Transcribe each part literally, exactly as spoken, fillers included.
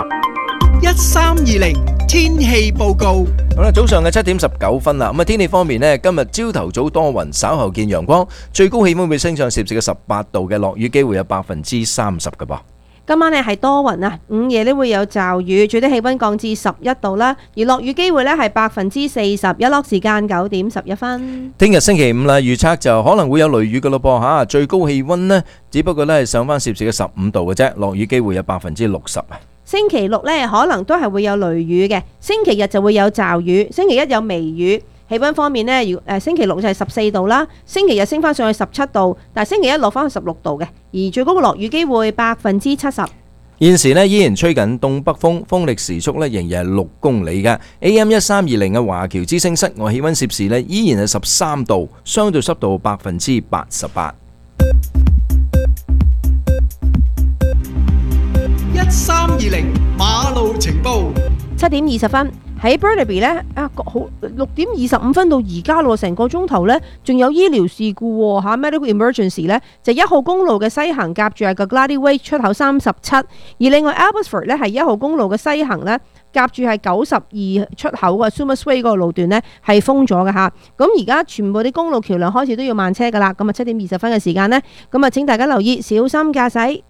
一三二零天氣報告。 好啦，早上嘅七點十九分啦。咁啊，天氣方面呢，今日朝頭早多雲，稍後見陽光，最高氣溫會升上攝氏嘅十八度嘅，落雨機會有百分之三十嘅噃。 今晚呢係多雲啊，午夜呢會有驟雨，最低氣溫降至十一度啦，而落雨機會呢係百分之四十，日落時間九點十一分。 聽日星期五啦，預測就可能會有雷雨嘅咯噃吓，最高氣溫呢，只不過呢係上翻攝氏嘅十五度嘅啫，落雨機會有百分之六十啊。 星期六呢可能都係會有雷雨嘅，星期日就會有驟雨，星期一有微雨。氣溫方面呢，如誒星期六就係十四度啦，星期日升翻上去十七度，但係星期一落翻去十六度嘅，而最高嘅落雨機會百分之七十。 現時呢依然吹緊東北風，風力時速呢仍然係六公里嘅。A M 一三二零嘅華僑之聲室外氣溫攝氏呢依然係十三度，相對濕度百分之八十八。 一三二零馬路情報。 七點二十分喺 Burnaby 咧啊，好六點二十五分到而家咯，成個鐘頭咧，仲有醫療事故嚇 medical emergency 咧，就一號公路嘅西行夾住係個 Gladys Way 出口三十七，而另外 Abbotsford 咧係一號公路嘅西行咧夾住係九十二出口嘅 Sumas Way 嗰個路段咧係封咗嘅嚇。咁而家全部啲公路橋梁開始都要慢車噶啦。咁啊七點二十分嘅時間呢，咁啊請大家留意小心駕駛。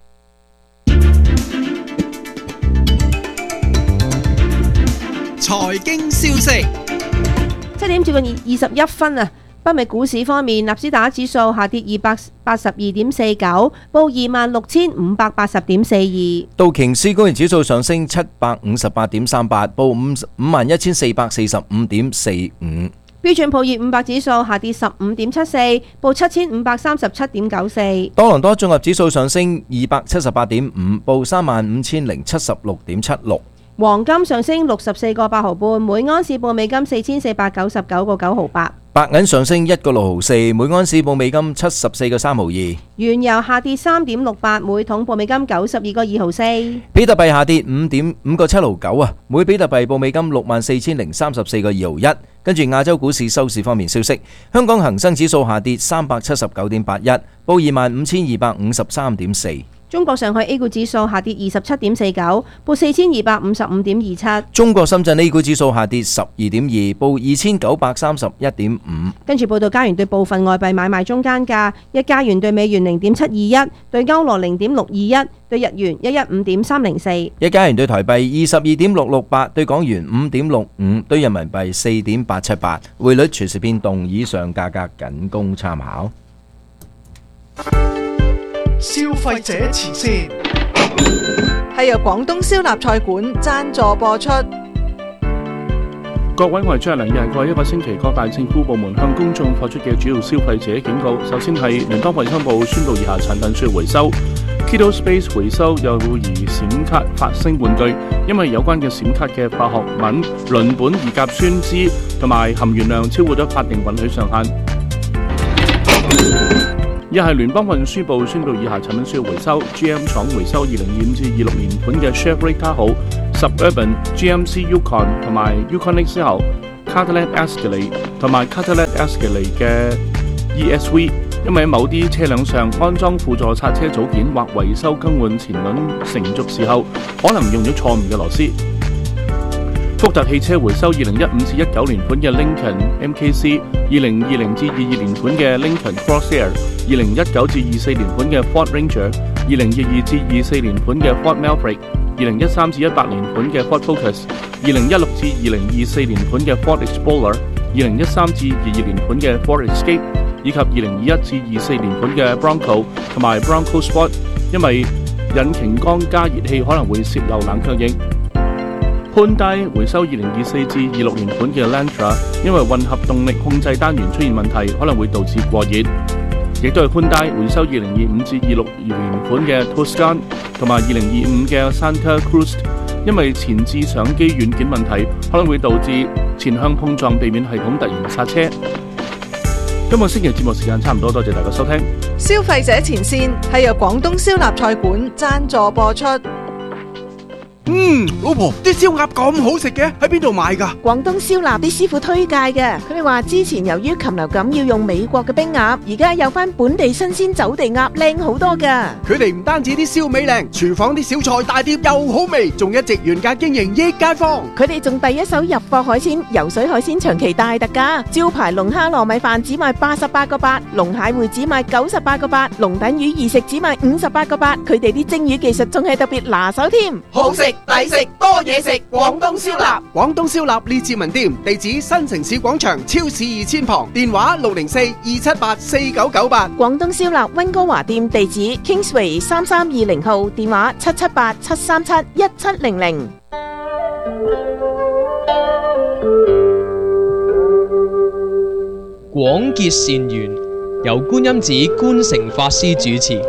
財經消息， 七點接近二十一分啊！北美股市方面，納斯達克指數下跌二百八十二點四九，報二萬六千五百八十點四二。 道瓊斯工業指數上升七百五十八點三八，報五五萬一千四百四十五點四五。 標準普爾五百指數下跌十五點七四，報七千五百三十七點九四。 多倫多綜合指數上升二百七十八點五，報三萬五千零七十六點七六。 黃金上升六十四個八毫半，每安士報美金四千四百九十九個九毫八。 白銀上升一個六毫四，每安士報美金七十四個三毫二。 原油下跌三點六八，每桶報美金九十二個二毫四。 比特幣下跌五點五個七毫九啊，每比特幣報美金六萬四千零三十四個二毫一。跟住亞洲股市收市方面消息，香港恒生指數下跌三百七十九點八一，報二萬五千二百五十三點四。 中國上海 A 股指數下跌二十七點四九，報四千二百五十五點二七。 中國深圳 A 股指數下跌十二點二，報二千九百三十一點五。 跟住報道加元對部分外幣買賣中間價：一加元對美元零點七二一，對歐羅零點六二一，對日元一一五點三零四。 一加元對台幣二十二點六六八，對港元五點六五，對人民幣四點八七八。匯率隨時變動，以上價格僅供參考。 消費者前線係由廣東燒臘菜館贊助播出。 各位，我係張良，又係過去一個星期各大政府部門向公眾發出嘅主要消費者警告。首先係聯邦衛生部宣布以下產品需要回收。Keto Space 回收又疑閃卡發聲玩具，因為有關嘅閃卡嘅化學品鄰苯二甲酸酯同埋含鉛量超過咗法定允許上限。一係聯邦運輸部宣布以下產品需要回收 ：G M 廠回收二零二五至二六年款嘅 Chevrolet Tahoe、Suburban、G M C Yukon 同埋 Yukon X L、Cadillac Escalade 同埋 Cadillac Escalade 嘅 E S V， 因為喺某啲車輛上安裝輔助剎車組件或維修更換前輪成軸時候，可能用咗錯誤嘅螺絲。福特汽車回收二零一五至一九年款嘅 Lincoln M K C， 二零二零至二二年款嘅 Lincoln Crosshair， 二零一九至二四年款嘅 Ford Ranger， 二零二二至二四年款嘅 Ford Maverick， 二零一三至一八年款嘅 Ford Focus， 二零一六至二零二四年款嘅 Ford Explorer， 二零一三至二二年款嘅 Ford Escape， 以及二零二一至二四年款嘅 Bronco 同埋 Bronco Sport， 因為引擎缸加熱器可能會泄漏冷卻液。潘戴回收二零二四至二六年款嘅 Lantra， 因為混合動力控制單元出現問題，可能會導致過熱。亦都係潘戴回收二零二五至二六年款嘅 Tucson 同埋二零二五嘅 Santa Cruz， 因為前置相機軟件問題，可能會導致前向碰撞，避免系統突然剎車。今個星期節目時間差唔多，多謝大家收聽。 消費者前線係由廣東燒臘菜館贊助播出。 嗯，老老婆，啲燒鴨咁好食嘅，喺邊度買㗎？ 廣東燒臘啲師傅推介嘅，佢哋話之前由於禽流感要用美國嘅冰鴨，而家有翻本地新鮮走地鴨，靚好多㗎。 佢哋唔單止啲燒味靚，廚房啲小菜大碟又好味，仲一直原價經營益街坊。 佢哋仲第一手入貨海鮮，游水海鮮長期大特價，招牌龍蝦糯米飯只賣八十八個八，龍蟹會只賣九十八個八，龍躉魚二食只賣五十八個八。佢哋啲蒸魚技術仲係特別拿手添， 好食抵食多嘢食，廣東燒臘。廣東燒臘列治文店，地址新城市廣場超市二千旁，電話六零四二七八四九九八。 廣東燒臘溫哥華店地址 Kingsway 三三二零號，電話七七八七三七一七零零。 廣結善緣，由觀音寺觀誠法師主持。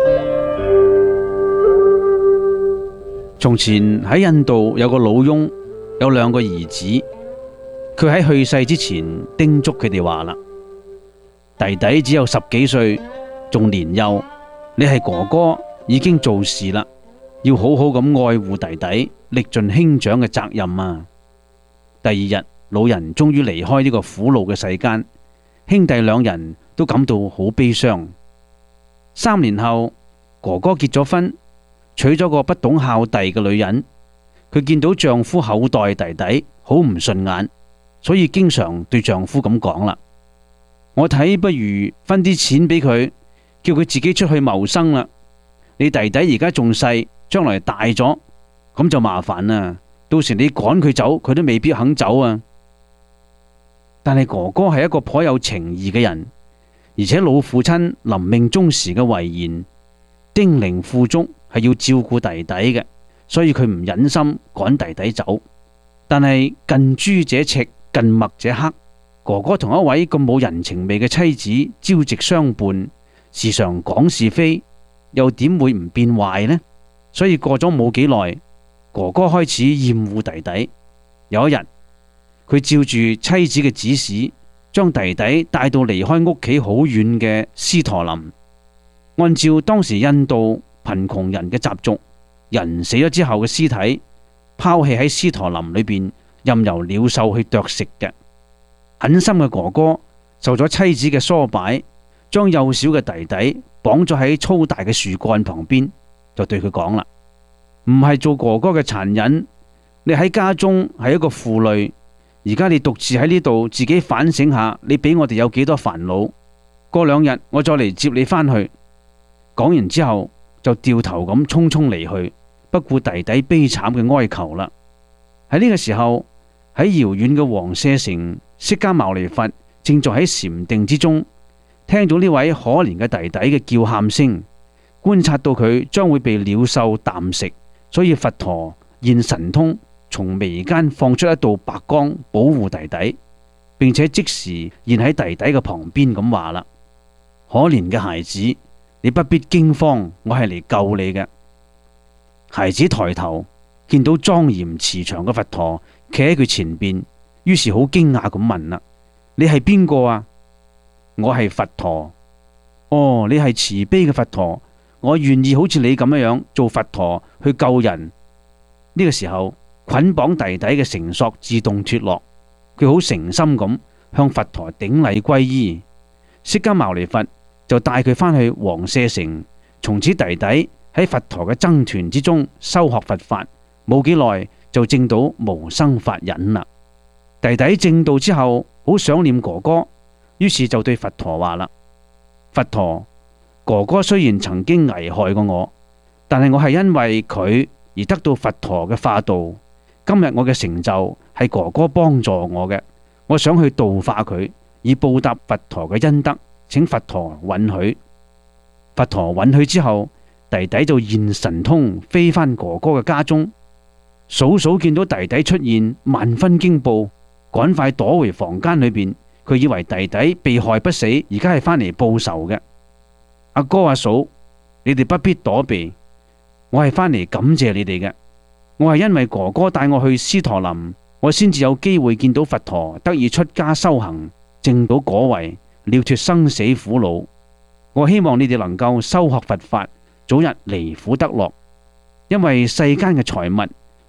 從前喺印度有個老翁，有兩個兒子。佢喺去世之前叮囑佢哋話啦：弟弟只有十幾歲，仲年幼，你係哥哥，已經做事啦，要好好咁愛護弟弟，力盡兄長嘅責任啊！第二日，老人終於離開呢個苦惱嘅世間，兄弟兩人都感到好悲傷。三年後，哥哥結咗婚，娶咗個不懂孝弟嘅女人。佢見到丈夫厚待弟弟，好唔順眼，所以經常對丈夫咁講啦：我睇不如分啲錢俾佢，叫佢自己出去謀生啦。你弟弟而家仲細，將來大咗，咁就麻煩啦。到時你趕佢走，佢都未必肯走啊。但係哥哥係一個頗有情義嘅人，而且老父親臨命終時嘅遺言，丁零富足係要照顧弟弟嘅，所以佢唔忍心趕弟弟走。但係近朱者赤，近墨者黑，哥哥同一位咁冇人情味嘅妻子朝夕相伴，時常講是非，又點會唔變壞呢？所以過咗冇幾耐，哥哥開始厭惡弟弟。有一日，佢照住妻子嘅指示，將弟弟帶到離開屋企好遠嘅斯陀林。按照當時印度貧窮人嘅習俗，人死咗之後嘅屍體拋棄喺斯陀林裏邊，任由鳥獸去啄食嘅。狠心嘅哥哥受咗妻子嘅唆擺，將幼小嘅弟弟綁咗喺粗大嘅樹幹旁邊，就對佢講啦：唔係做哥哥嘅殘忍，你喺家中係一個負累，而家你獨自喺呢度，自己反省下，你俾我哋有幾多煩惱。過兩日我再嚟接你返去。講完之後就掉頭咁匆匆離去，不顧弟弟悲慘嘅哀求啦。喺呢個時候，喺遙遠嘅王舍城，釋迦牟尼佛正在喺禪定之中，聽到呢位可憐嘅弟弟嘅叫喊聲，觀察到佢將會被鳥獸啖食，所以佛陀現神通，從眉間放出一道白光保護弟弟，並且即時現喺弟弟嘅旁邊咁話啦：可憐嘅孩子，你不必驚慌，我係嚟救你嘅。孩子抬頭見到莊嚴慈祥嘅佛陀企喺佢前邊，於是好驚訝咁問啦：你係邊個啊？我係佛陀。哦，你係慈悲嘅佛陀，我願意好似你咁樣樣做佛陀去救人。呢個時候，捆綁弟弟嘅繩索自動脫落，佢好誠心咁向佛陀頂禮皈依。釋迦牟尼佛就帶佢返去王舍城，從此弟弟喺佛陀嘅僧團之中修學佛法，冇幾耐就證到無生法忍啦。弟弟證道之後，好想念哥哥，於是就對佛陀話啦：佛陀，哥哥雖然曾經危害過我，但係我係因為佢而得到佛陀嘅化度。今日我嘅成就係哥哥幫助我嘅，我想去度化佢，以報答佛陀嘅恩德，請佛陀允許。佛陀允許之後，弟弟就現神通飛返哥哥嘅家中。嫂嫂見到弟弟出現，萬分驚怖，趕快躲回房間裏邊。佢以為弟弟被害不死，而家係返嚟報仇嘅。阿哥阿嫂，你哋不必躲避，我係返嚟感謝你哋嘅。我係因為哥哥帶我去斯陀林，我先至有機會見到佛陀，得以出家修行，證到果位，了脫生死苦惱。我希望你哋能夠修學佛法，早日離苦得樂。因為世間嘅財物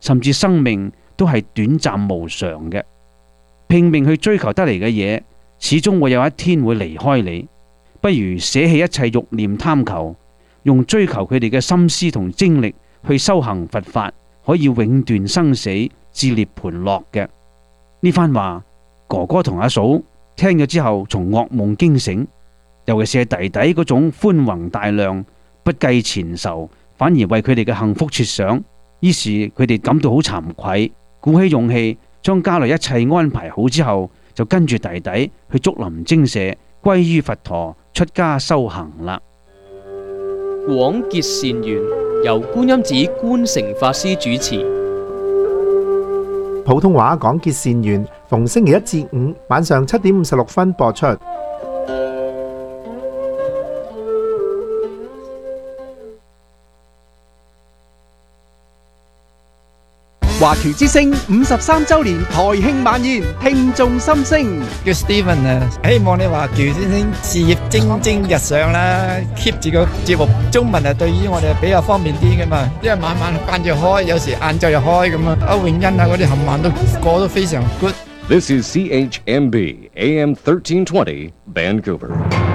甚至生命都係短暫無常嘅。拼命去追求得嚟嘅嘢，始終會有一天會離開你。不如捨棄一切慾念貪求，用追求佢哋嘅心思同精力去修行佛法，可以永斷生死，至涅槃樂嘅。呢番話，哥哥同阿嫂聽咗之後，從噩夢驚醒。尤其是係弟弟嗰種寬宏大量，不計前仇，反而為佢哋嘅幸福設想。於是佢哋感到好慚愧，鼓起勇氣，將家內一切安排好之後，就跟住弟弟去竹林精舍，歸於佛陀，出家修行啦。 廣結善緣，由觀音寺觀誠法師主持。 普通話廣結善緣，逢星期一至五晚上七點五十六分播出。 華僑之聲五十三週年台慶晚宴，聽眾心聲。 叫 Steven 啊，希望你華僑先生事業蒸蒸日上啦 ，keep 住個節目。中文啊，對於我哋比較方便啲噶嘛，因為晚晚間住開，有時晏晝又開咁啊。歐永欣啊，嗰啲冚唪唥都過得非常 good。 This is C H M B A M thirteen twenty Vancouver。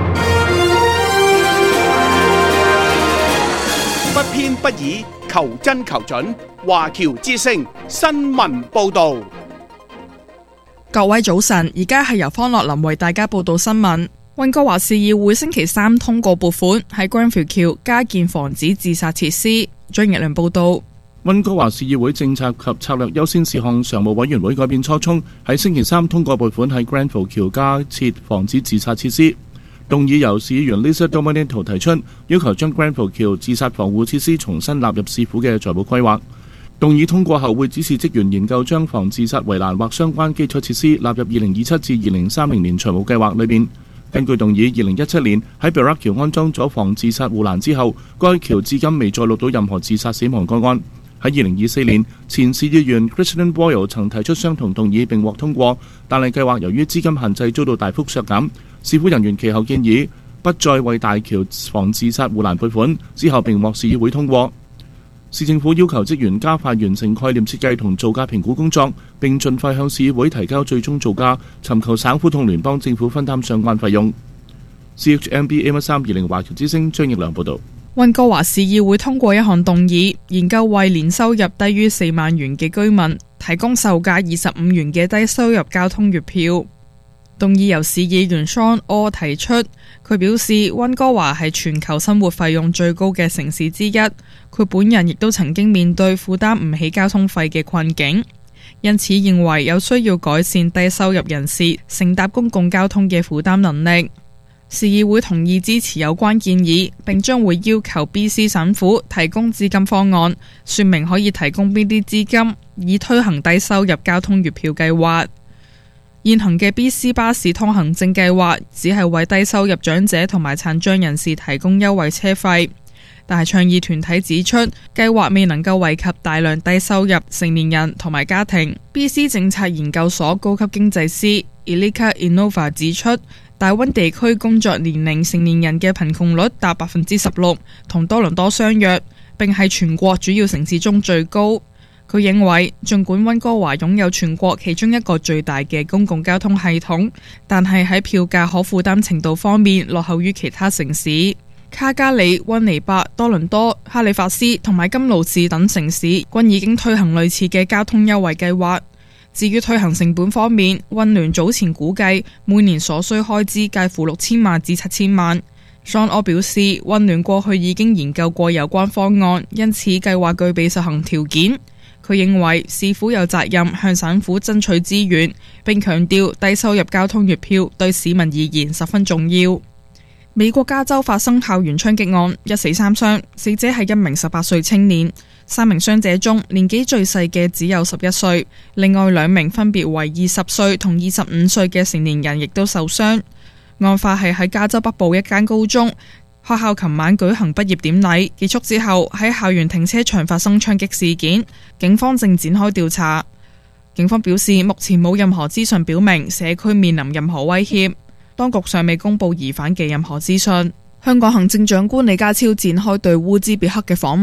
不偏不倚，求真求準。華僑之聲新聞報道。 各位早晨，而家係由方樂林為大家報道新聞。溫哥華市議會星期三通過撥款，喺 Grenfell 橋加建防止自殺設施。張奕良報道。 溫哥華市議會政策及策略優先事項常務委員會改變初衷，喺星期三通過撥款喺 Grenfell 橋加設防止自殺設施。動議由市議員 Lisa Dominato 提出，要求將 Grenfell 橋自殺防護設施重新納入市府嘅財務規劃。動議通過後，會指示職員研究將防自殺圍欄或相關基礎設施納入二零二七至二零三零年財務計劃裏面。根據動議，二零一七年喺 Burrack 橋安裝咗防自殺護欄之後，該橋至今未再錄到任何自殺死亡個案。喺二零二四年，前市議員 Christian Boyle 曾提出相同動議並獲通過，但係計劃由於資金限制遭到大幅削減。市府人員其後建議不再為大橋防自殺護欄撥款，之後並獲市議會通過。市政府要求職員加快完成概念設計同造價評估工作，並盡快向市議會提交最終造價，尋求省府同聯邦政府分擔相關費用。C H M B A M 三二零華僑之聲張奕良報道。 溫哥華市議會通過一項動議，研究為年收入低於四萬元嘅居民提供售價二十五元嘅低收入交通月票。動議由市議員 Sean O 提出，佢表示溫哥華係全球生活費用最高嘅城市之一，佢本人亦都曾經面對負擔唔起交通費嘅困境，因此認為有需要改善低收入人士乘搭公共交通嘅負擔能力。市議會同意支持有關建議，並將會要求 B C 省府提供資金方案，說明可以提供邊啲資金，以推行低收入交通月票計劃。現行嘅 B C 巴士通行證計劃只係為低收入長者同埋殘障人士提供優惠車費，但係倡議團體指出，計劃未能夠惠及大量低收入成年人同埋家庭。B C 政策研究所高級經濟師 Elika Innova 指出，大溫地區工作年齡成年人嘅貧窮率達百分之十六，同多倫多相若，並係全國主要城市中最高。佢認為，儘管溫哥華擁有全國其中一個最大嘅公共交通系統，但係喺票價可負擔程度方面落後於其他城市。卡加里、溫尼伯、多倫多、哈利法斯同埋金勞士等城市均已經推行類似嘅交通優惠計劃。至於推行成本方面，溫聯早前估計每年所需開支介乎六千萬至七千萬。Sean O 表示，溫聯過去已經研究過有關方案，因此計劃具備實行條件。佢認為市府有責任向省府爭取資源，並強調低收入交通月票對市民而言十分重要。美國加州發生校園槍擊案，一死三傷，死者係一名十八歲青年，三名傷者中年紀最細嘅只有十一歲，另外兩名分別為二十歲同二十五歲嘅成年人亦都受傷。案發係喺加州北部一間高中。學校琴晚舉行畢業典禮，結束之後喺校園停車場發生槍擊事件，警方正展開調查。警方表示，目前冇任何資訊表明社區面臨任何威脅，當局尚未公布疑犯嘅任何資訊。香港行政長官李家超展開對烏茲別克嘅訪問，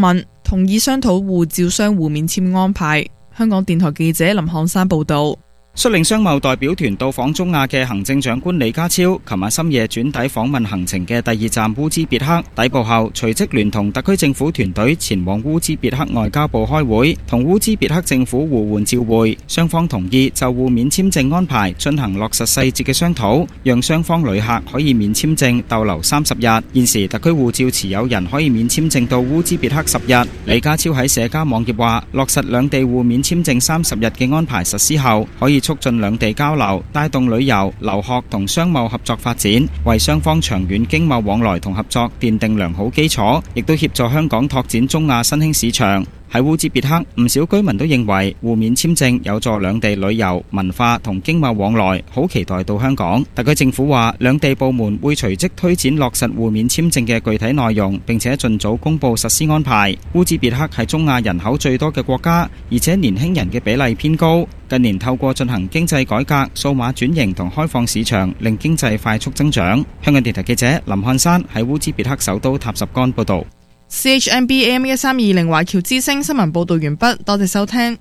同意商討護照商戶免簽安排。香港電台記者林漢山報道。 率領商貿代表團到訪中亞嘅行政長官李家超，琴晚深夜轉抵訪問行程嘅第二站烏茲別克，抵埗後隨即聯同特區政府團隊前往烏茲別克外交部開會，同烏茲別克政府互換照會，雙方同意就互免簽證安排進行落實細節嘅商討，讓雙方旅客可以免簽證逗留三十日。現時特區護照持有人可以免簽證到烏茲別克十日。李家超喺社交網頁話，落實兩地互免簽證三十日嘅安排實施後，可以促進兩地交流，帶動旅遊、留學同商貿合作發展，為雙方長遠經貿往來同合作奠定良好基礎，亦都協助香港拓展中亞新興市場。喺烏茲別克，唔少居民都認為互免簽證有助兩地旅遊、文化同經貿往來，好期待到香港。特區政府話，兩地部門會隨即推展落實互免簽證嘅具體內容，並且盡早公布實施安排。烏茲別克係中亞人口最多嘅國家，而且年輕人嘅比例偏高。近年透過進行經濟改革、數碼轉型同開放市場，令經濟快速增長。香港電台記者林漢山喺烏茲別克首都塔什干報道。 C H N B A M 一三二零華僑之聲新聞報道完畢，多謝收聽。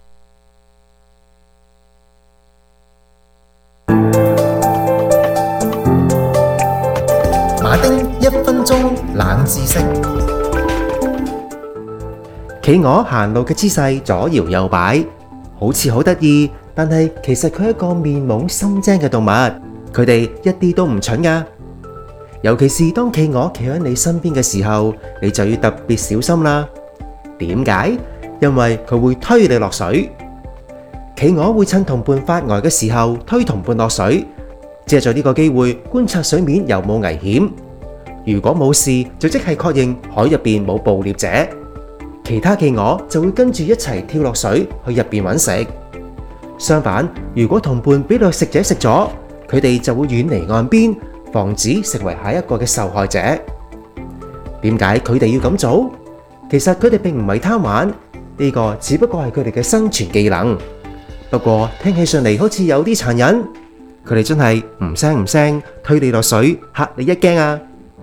馬丁一分鐘冷知識。企鵝行路嘅姿勢左搖右擺，好似好得意，但係其實佢係一個面懵心精嘅動物，佢哋一啲都唔蠢㗎。尤其是當企鵝企喺你身邊嘅時候，你就要特別小心啦。點解？因為佢會推你落水。企鵝會趁同伴發呆嘅時候推同伴落水，借助呢個機會觀察水面有冇危險。如果冇事，就即係確認海入邊冇捕獵者。其他企鵝就會跟住一齊跳落水去入邊揾食。相反，如果同伴俾到食者食咗，佢哋就會遠離岸邊，防止成為下一個嘅受害者。點解佢哋要咁做？其實佢哋並唔係貪玩，呢個只不過係佢哋嘅生存技能。不過聽起上嚟好似有啲殘忍，佢哋真係唔聲唔聲推你落水，嚇你一驚啊！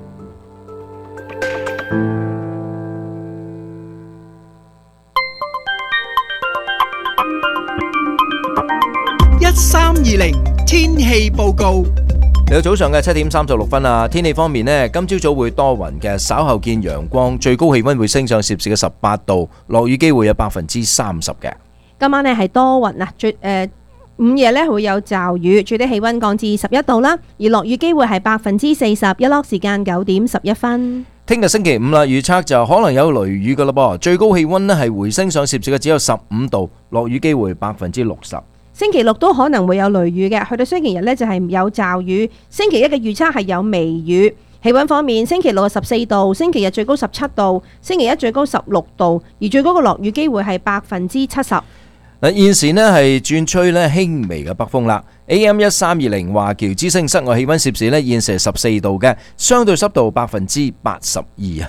一三二零天氣報告。 嚟到早上嘅七點三十六分啊！天氣方面呢，今朝早會多雲嘅，稍後見陽光，最高氣溫會升上攝氏嘅十八度，落雨機會有百分之三十嘅。 今晚呢係多雲啊，最誒午夜呢會有驟雨，最低氣溫降至十一度啦，而落雨機會係百分之四十，日落時間九點十一分。 聽日星期五啦，預測就可能有雷雨噶啦噃，最高氣溫呢係回升上攝氏嘅只有十五度，落雨機會百分之六十。 星期六都可能會有雷雨嘅，去到星期日呢就係有驟雨。星期一嘅預測係有微雨。氣溫方面，星期六係十四度，星期日最高十七度，星期一最高十六度，而最高嘅落雨機會係百分之七十。 嗱，現時呢係轉吹呢輕微嘅北風啦。A M 一三二零華僑之聲室外氣溫攝氏呢現時係十四度嘅，相對濕度百分之八十二啊。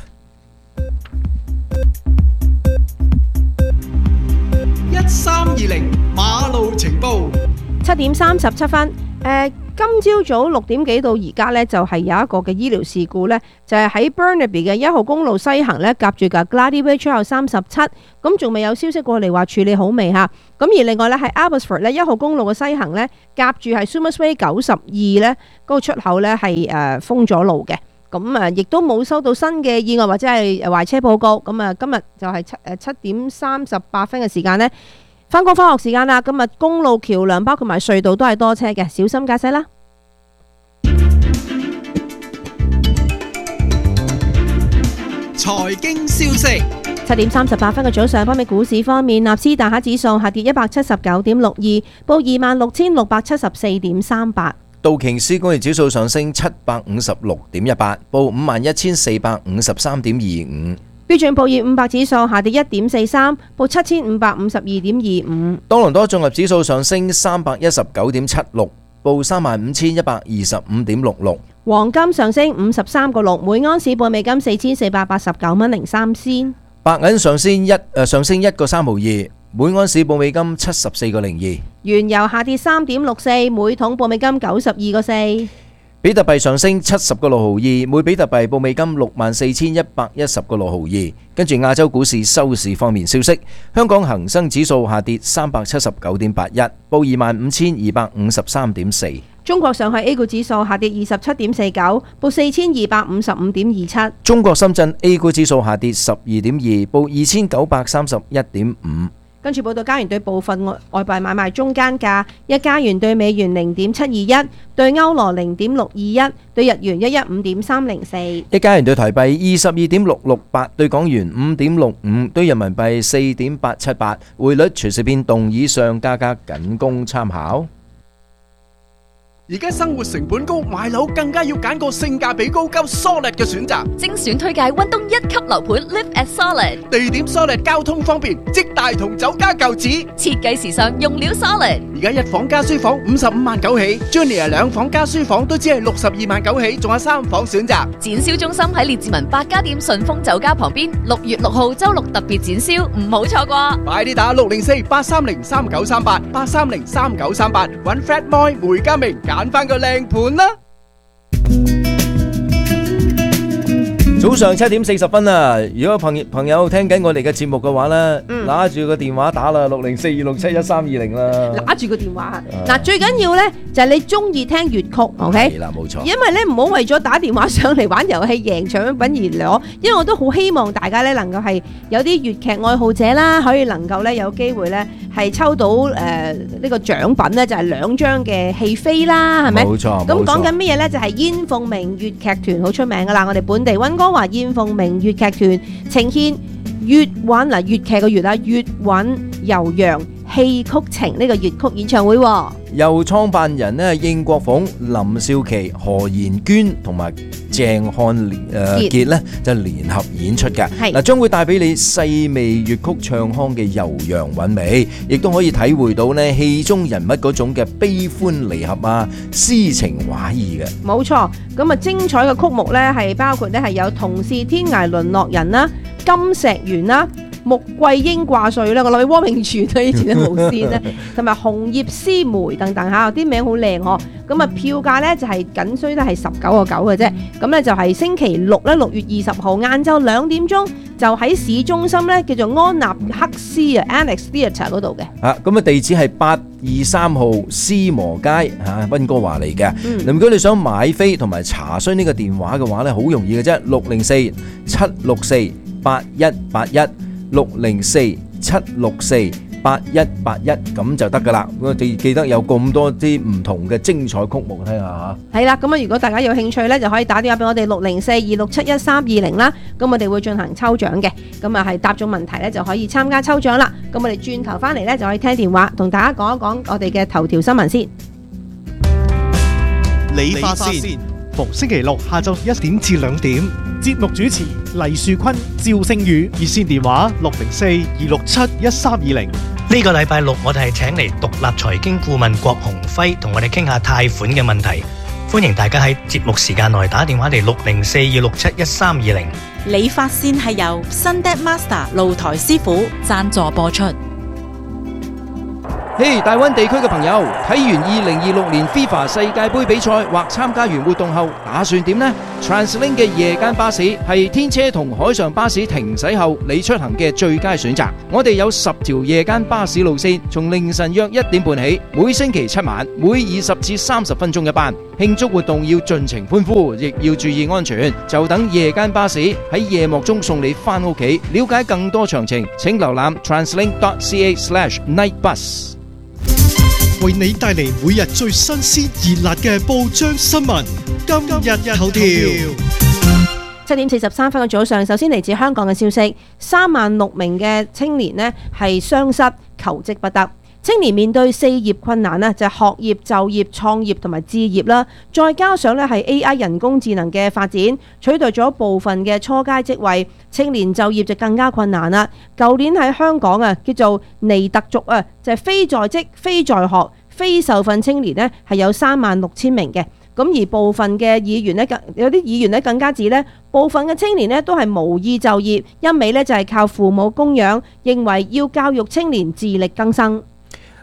一三二零馬路情報， 七點三十七分。誒，今朝早六點幾到而家呢，就係有一個嘅醫療事故呢，就係喺 Burnaby 嘅一號公路西行呢，夾住架 Gladyway 出口三十七，咁仲未有消息過嚟話處理好未嚇？咁而另外呢，喺 Abbotsford 呢，一號公路嘅西行呢，夾住係 Sumas Way 九十二呢，嗰個出口呢係誒封咗路嘅。咁啊，亦都冇收到新嘅意外或者係壞車報告。咁啊，今日就係七誒七點三十八分嘅時間呢，返工返學時間啦。今日公路橋梁包括埋隧道都係多車嘅，小心駕駛啦。 財經消息， 七點三十八分嘅早上，北美股市方面，納斯達克指數下跌一百七十九點六二，報二萬六千六百七十四點三八。 道瓊斯工業指數上升七百五十六點一八，報五萬一千四百五十三點二五。 標準普爾五百指數下跌一點四三，報七千五百五十二點二五。 多倫多綜合指數上升三百一十九點七六，報三萬五千一百二十五點六六。 黃金上升五十三個六，每盎司報美金四千四百八十九蚊零三仙。 白銀上升一誒上升一個三毫二，每盎司報美金七十四個零二。 原油下跌三點六四，每桶報美金九十二個四。 比特幣上升七十個六毫二，每比特幣報美金六萬四千一百一十個六毫二。跟住亞洲股市收市方面消息，香港恒生指數下跌三百七十九點八一，報二萬五千二百五十三點四。 中國上海 A 股指數下跌二十七點四九，報四千二百五十五點二七。 中國深圳 A 股指數下跌十二點二，報二千九百三十一點五。 跟住報道加元對部分外外幣買賣中間價：一加元對美元零點七二一，對歐羅零點六二一，對日元一一五點三零四。 一加元對台幣二十二點六六八，對港元五點六五，對人民幣四點八七八。匯率隨時變動，以上價格僅供參考。 而家生活成本高，買樓更加要揀個性價比高、夠 solid 嘅選擇。 精選推介溫東一級樓盤 Live at Solid， 地點 solid， 交通方便，即大同酒家舊址， 設計時尚，用料 solid。 而家一房加書房五十五萬九起 ，Junior 兩房加書房都只係六十二萬九起，仲有三房選擇。 展銷中心喺列治文百家店順豐酒家旁邊，六月六號周六特別展銷，唔好錯過。 快啲打六零四八三零三九三八八三零三九三八，揾 Fred Moy 梅家明揀翻個靚盤啦！ 早上七點四十分啊！如果朋朋友聽緊我哋嘅節目嘅話呢，拿住個電話打啦，六零四二六七一三二零啦。 拿住個電話，嗱最緊要呢就係你中意聽粵曲 ，OK？ 係啦，冇錯。 因為咧唔好為咗打電話上嚟玩遊戲贏獎品而攞，因為我都好希望大家咧能夠係有啲粵劇愛好者啦，可以能夠咧有機會咧係抽到誒呢個獎品咧，就係兩張嘅戲飛啦，係咪？冇錯。咁講緊乜嘢咧？就係燕鳳鳴粵劇團好出名噶啦，我哋本地溫哥華燕鳳鳴粵劇團呈現粵韻嗱粵劇嘅粵啊，粵韻悠揚戲曲情呢個粵曲演唱會。 由創辦人咧應國鳳、林少琪、何賢娟同埋鄭漢誒傑咧就聯合演出嘅。嗱，將會帶俾你細味粵曲唱腔嘅悠揚韻味，亦都可以體會到咧戲中人物嗰種嘅悲歡離合啊、詩情畫意嘅。 冇錯，咁啊精彩嘅曲目咧係包括咧係有同是天涯淪落人啦、金石緣啦、穆桂英掛帥啦，我諗起汪明荃啊，以前嘅無線咧，同埋紅葉詩梅等等嚇，啲名好靚嗬。咁啊票價咧就係僅需得係十九個九嘅啫。咁咧就係星期六咧，六月二十號晏晝兩點鐘，就喺市中心咧叫做安納克斯啊 Annex Theatre 嗰度嘅。啊， 咁啊地址係八二三號斯摩街嚇，溫哥華嚟嘅。嗯，如果你想買飛同埋查詢呢個電話嘅話咧，好容易嘅啫，六零四七六四八一八一。六零四七六四八一八一咁就得噶啦。我哋記得有咁多啲唔同嘅精彩曲目聽下嚇。 係啦，咁啊，如果大家有興趣咧，就可以打電話俾我哋六零四二六七一三二零啦。咁我哋會進行抽獎嘅。咁啊係答中問題咧就可以參加抽獎啦。咁我哋轉頭翻嚟咧就可以聽電話，同大家講一講我哋嘅頭條新聞先。 理髮線，逢星期六下晝一點至兩點。節目主持黎樹坤、趙星宇，熱線電話六零四二六七一三二零。 呢個禮拜六我哋係請嚟獨立財經顧問郭鴻輝，同我哋傾下貸款嘅問題。歡迎大家喺節目時間內打電話嚟六零四二六七一三二零。 理髮線係由 Sunday Master 露台師傅贊助播出。 嘿，大灣地區嘅朋友，睇完二零二六年 FIFA 世界盃比賽或參加完活動後，打算點呢？ TransLink 嘅夜間巴士係天車同海上巴士停駛後你出行嘅最佳選擇。我哋有十條夜間巴士路線，從凌晨約一點半起，每星期七晚，每二十至三十分鐘一班。慶祝活動要盡情歡呼，亦要注意安全。就等夜間巴士喺夜幕中送你返屋企。了解更多詳情，請瀏覽 translink dot c a slash night bus。 為你帶嚟每日最新鮮熱辣嘅報章新聞，今日頭條。 七點四十三分嘅早上，首先嚟自香港嘅消息，三萬六名嘅青年呢係雙失求職不得。青年面對四業困難呢就係學業、就業、創業同埋置業啦，再加上呢係 A I 人工智能嘅發展，取代咗部分嘅初階職位，青年就業就更加困難啦。舊年喺香港啊，叫做尼特族啊，就係非在職、非在學、非受訓青年呢係有三萬六千名嘅。咁而部分嘅議員呢，有啲議員呢更加指呢，部分嘅青年呢都係無意就業，一味呢就係靠父母供養，認為要教育青年自力更生。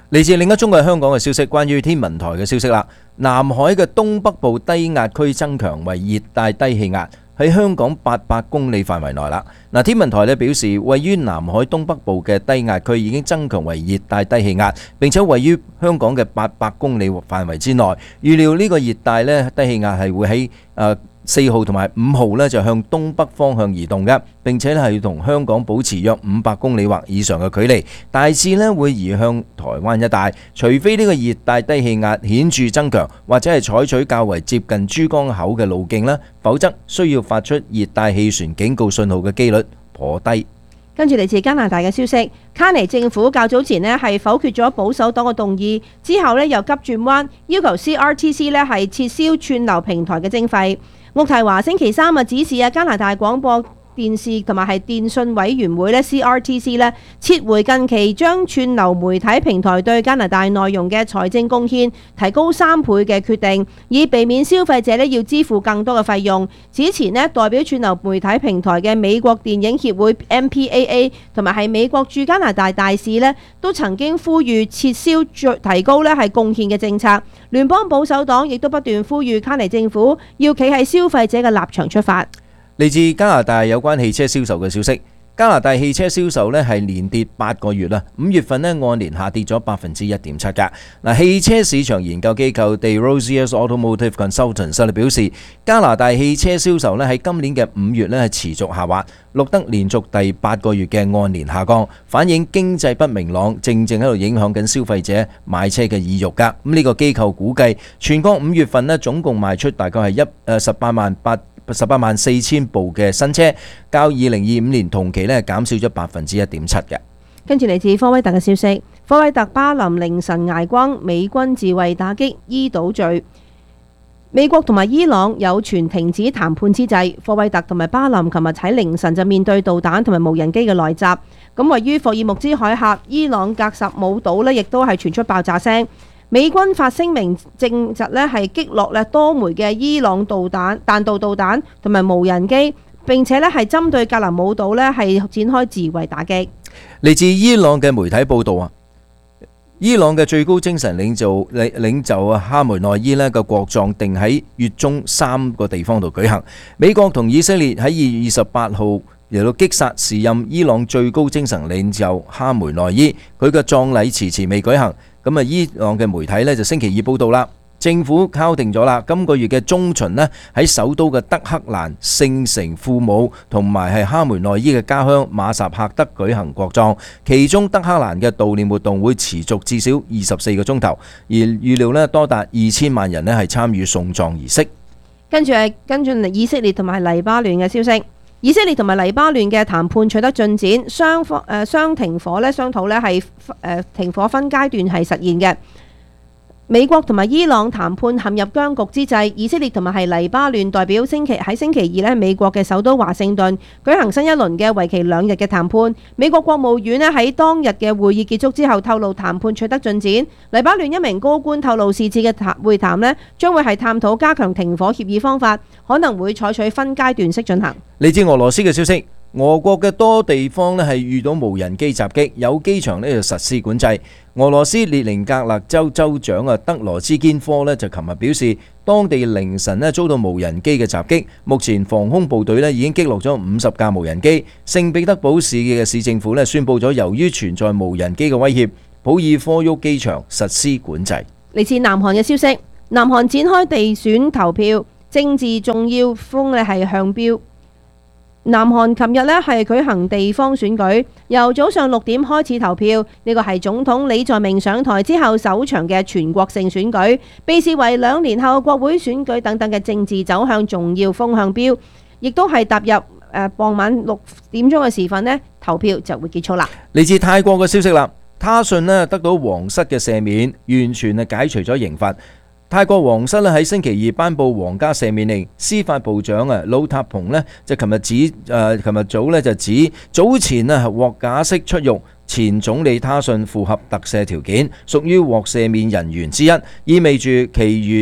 嚟自另一宗嘅香港嘅消息，關於天文台嘅消息啦。南海嘅東北部低壓區增強為熱帶低氣壓，喺香港八百公里範圍內啦。嗱，天文台咧表示，位於南海東北部嘅低壓區已經增強為熱帶低氣壓，並且位於香港嘅八百公里範圍之內。預料呢個熱帶咧低氣壓係會喺誒四號同埋五號咧就向東北方向移動嘅，並且咧係同香港保持約五百公里或以上嘅距離，大致咧會移向台灣一帶。除非呢個熱帶低氣壓顯著增強，或者係採取較為接近珠江口嘅路徑啦，否則需要發出熱帶氣旋警告信號嘅機率頗低。 跟住嚟自加拿大嘅消息，卡尼政府較早前呢係否決咗保守黨嘅動議，之後呢又急轉彎，要求 C R T C 呢係撤銷串流平台嘅徵費。渥太華星期三啊指示啊加拿大廣播電視同埋係電訊委員會咧 C R T C 咧撤回近期將串流媒體平台對加拿大內容嘅財政貢獻提高三倍嘅決定，以避免消費者咧要支付更多嘅費用。此前咧代表串流媒體平台嘅美國電影協會 M P A A 同埋係美國駐加拿大大使咧都曾經呼籲撤銷提高咧係貢獻嘅政策。聯邦保守黨亦都不斷呼籲卡尼政府要企喺消費者嘅立場出發。 嚟自加拿大有關汽車銷售嘅消息，加拿大汽車銷售呢係連跌八個月啦，五月份呢按年下跌咗百分之一點七㗎。嗱，汽車市場研究機構 De Rosiers Automotive Consultants 表示，加拿大汽車銷售呢喺今年嘅五月呢係持續下滑，錄得連續第八個月嘅按年下降，反映經濟不明朗，正正喺度影響緊消費者買車嘅意欲㗎。咁呢個機構估計，全國五月份呢總共賣出大概係一誒十八萬八。十八萬四千部嘅新車，較二零二五年同期咧減少咗百分之一點七嘅。 跟住嚟自科威特嘅消息，科威特巴林凌晨捱光，美軍自衛打擊伊島罪。美國同埋伊朗有傳停止談判之際，科威特同埋巴林琴日喺凌晨就面對導彈同埋無人機嘅來襲。咁位於霍爾木茲海峽伊朗格什姆島呢，亦都係傳出爆炸聲。美軍發聲明證實咧係擊落咧多枚嘅伊朗導彈、彈道導彈同埋無人機，並且咧係針對格林姆島咧係展開自衛打擊。 嚟自伊朗嘅媒體報導啊，伊朗嘅最高精神領袖領領袖啊哈梅內伊咧個國葬定喺月中三個地方度舉行。美國同以色列喺二月二十八號嚟到擊殺時任伊朗最高精神領袖哈梅內伊，佢嘅葬禮遲遲未舉行。咁啊，伊朗嘅媒體呢就星期二報道啦，政府敲定咗啦，今個月嘅中旬呢喺首都嘅德黑蘭聖城父母同埋係哈梅內伊嘅家鄉馬薩赫德舉行國葬，其中德黑蘭嘅悼念活動會持續至少二十四個鐘頭，而預料呢多達二千萬人呢係參與送葬儀式。 跟住係跟住以色列同埋黎巴嫩嘅消息。以色列同埋黎巴嫩嘅談判取得進展，雙方誒雙停火咧，商討咧係誒停火分階段係實現嘅。美國同埋伊朗談判陷入僵局之際，以色列同埋係黎巴嫩代表星期喺星期二咧，美國嘅首都華盛頓舉行新一輪嘅為期兩日嘅談判。美國國務院咧喺當日嘅會議結束之後透露談判取得進展。黎巴嫩一名高官透露，是次嘅談會談咧將會係探討加強停火協議方法，可能會採取分階段式進行。 嚟自俄羅斯嘅消息，俄國嘅多地方咧係遇到無人機襲擊，有機場咧就實施管制。俄羅斯列寧格勒州州長啊德羅茲堅科咧就琴日表示，當地凌晨咧遭到無人機嘅襲擊，目前防空部隊咧已經擊落咗五十架無人機。聖彼得堡市嘅市政府咧宣布咗，由於存在無人機嘅威脅，普爾科沃機場實施管制。 嚟自南韓嘅消息，南韓展開地選投票，政治重要風咧係向標。南韓琴日咧係舉行地方選舉，由早上六點開始投票。呢個係總統李在明上台之後首場嘅全國性選舉，被視為兩年後國會選舉等等嘅政治走向重要風向標。亦都係踏入誒傍晚六點鐘嘅時分呢，投票就會結束啦。 嚟自泰國嘅消息啦，他信呢得到皇室嘅赦免，完全係解除咗刑罰。泰國皇室咧喺星期二頒布皇家赦免令，司法部長啊魯塔蓬呢就琴日指誒琴日早咧就指早前啊獲假釋出獄前總理他信符合特赦條件，屬於獲赦免人員之一，意味住其餘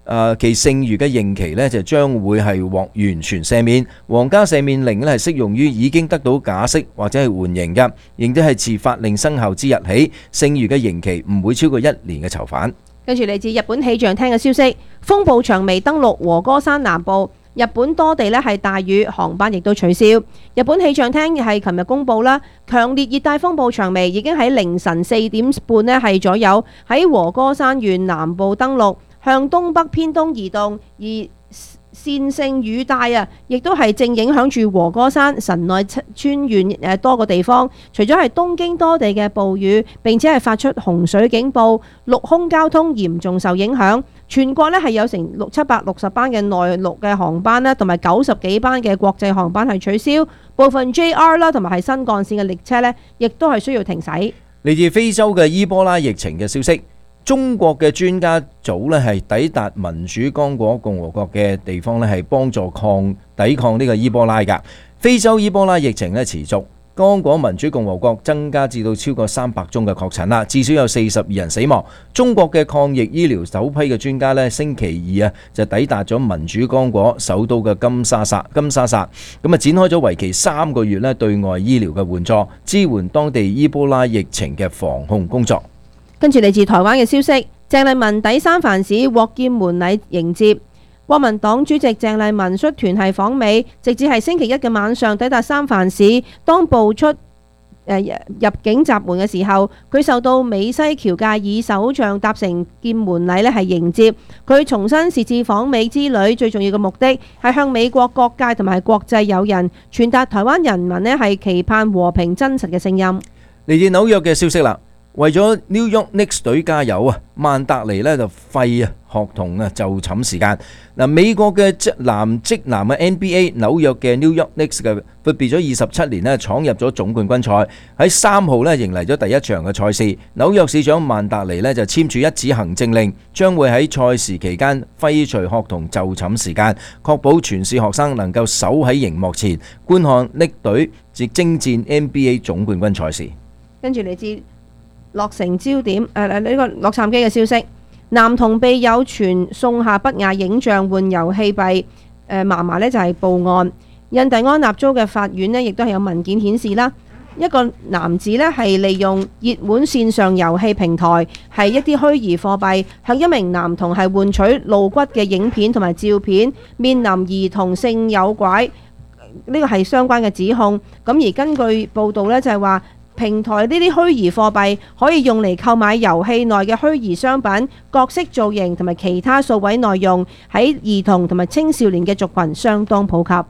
誒其剩餘嘅刑期呢，就將會係獲完全赦免。皇家赦免令呢係適用於已經得到假釋或者係緩刑嘅，亦都係自法令生效之日起，剩餘嘅刑期唔會超過一年嘅囚犯。 跟住嚟自日本氣象廳嘅消息，風暴長尾登陸和歌山南部，日本多地呢係大雨，航班亦都取消。日本氣象廳係琴日公佈啦，強烈熱帶風暴長尾已經喺凌晨四點半呢係左右喺和歌山縣南部登陸，向東北偏東移動，而線性雨帶啊，亦都係正影響住和歌山、神奈川縣誒多個地方。除咗係東京多地嘅暴雨，並且係發出洪水警報，陸空交通嚴重受影響。全國呢係有成六七百六十班嘅內陸嘅航班啦，同埋九十幾班嘅國際航班係取消，部分 J R 啦同埋係新幹線嘅列車呢，亦都係需要停駛。 嚟自非洲嘅伊波拉疫情嘅消息。中國嘅專家組咧係抵達民主剛果共和國嘅地方咧，係幫助抗抵抗呢個伊波拉㗎。非洲伊波拉疫情咧持續，剛果民主共和國增加至到超過三百宗嘅確診啦，至少有四十二人死亡。中國嘅抗疫醫療首批嘅專家咧，星期二啊就抵達咗民主剛果首都嘅金沙薩金沙薩，咁啊展開咗為期三個月咧對外醫療嘅援助，支援當地伊波拉疫情嘅防控工作。 跟住嚟自台灣嘅消息，鄭麗文抵三藩市獲劍門禮迎接。國民黨主席鄭麗文率團係訪美，直至係星期一嘅晚上抵達三藩市。當步出、呃、入境閘門嘅時候，佢受到美西僑界以手杖搭成劍門禮咧係迎接。佢重申是次訪美之旅最重要嘅目的係向美國各界同埋國際友人傳達台灣人民咧係期盼和平真實嘅聲音。 嚟自紐約嘅消息啦。為咗 New York Knicks 隊加油啊，曼達尼呢就廢啊學童啊就寢時間。嗱，美國嘅男職男嘅 N B A 紐約嘅 New York Knicks 嘅闊別咗二十七年呢，闖入咗總冠軍賽，喺三號呢迎嚟咗第一場嘅賽事。紐約市長曼達尼呢就簽署一紙行政令，將會喺賽事期間廢除學童就寢時間，確保全市學生能夠守喺熒幕前觀看 Knicks 隊即征戰 N B A 總冠軍賽事。 跟住嚟自洛城焦點，誒誒呢個洛杉磯嘅消息，男童被有傳送下不雅影像換遊戲幣，誒嫲嫲呢就係報案。印第安納州嘅法院呢亦都係有文件顯示啦，一個男子呢係利用熱門線上遊戲平台，係一啲虛擬貨幣，向一名男童係換取露骨嘅影片同埋照片，面臨兒童性誘拐，呢個係相關嘅指控。咁而根據報道呢，就係話，平台呢啲虛擬貨幣可以用嚟購買遊戲內嘅虛擬商品、角色造型同埋其他數位內容，喺兒童同埋青少年嘅族群相當普及。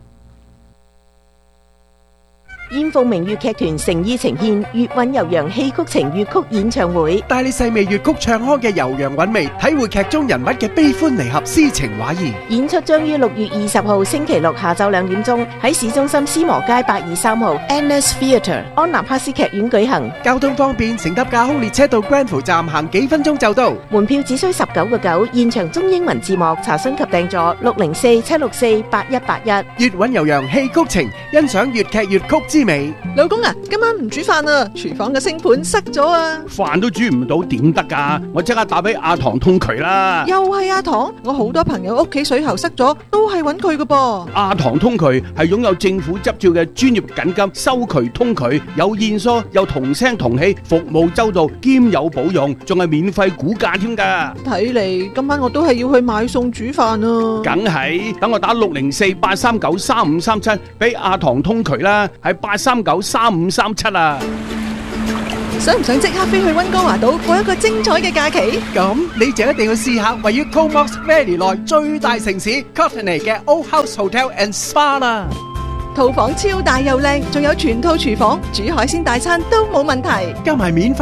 燕鳳明粵劇團誠意呈現粵韻悠揚戲曲情粵曲演唱會， 帶你細味粵曲唱腔嘅悠揚韻味，體會劇中人物嘅悲歡離合、詩情畫意。 演出將於六月二十號星期六下晝兩點鐘喺市中心思磨街八二三號 N S Theatre 安納克斯劇院舉行。 交通方便，乘搭架空列車到 Granville 站行幾分鐘就到。 門票只需十九個九，現場中英文字幕，查詢及訂座六零四七六四八一八一。 粵韻悠揚戲曲情，欣賞粵劇粵曲之美。 老公啊，今晚唔煮飯啊，廚房嘅星盤塞咗啊！ 飯都煮唔到點得㗎？我即刻打俾阿唐通渠啦！ 又係阿唐，我好多朋友屋企水喉塞咗，都係揾佢㗎噃。 阿唐通渠係擁有政府執照嘅專業緊急收渠通渠，有現疏，有同聲同氣，服務周到，兼有保用，仲係免費估價添㗎。 睇嚟今晚我都係要去買餸煮飯啊！ 梗係，等我打六零四八三九三五三七俾阿唐通渠啦，係八三九三五三七啊！ 想唔想即刻飛去溫哥華島過一個精彩嘅假期？ 咁你就一定要試下位於 Comox Valley 內最大城市 Courtenay 嘅 Old House Hotel and Spa 啦。 套房超大又靚，仲有全套廚房，煮海鮮大餐都冇問題， 加埋免費